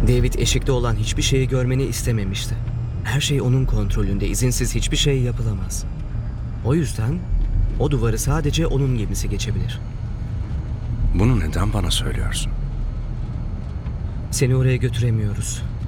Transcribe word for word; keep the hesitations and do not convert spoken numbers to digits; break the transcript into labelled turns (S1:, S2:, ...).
S1: David eşikte olan hiçbir şeyi görmeni istememişti. Her şey onun kontrolünde, izinsiz hiçbir şey yapılamaz. O yüzden o duvarı sadece onun gemisi geçebilir.
S2: Bunu neden bana söylüyorsun?
S1: Seni oraya götüremiyoruz.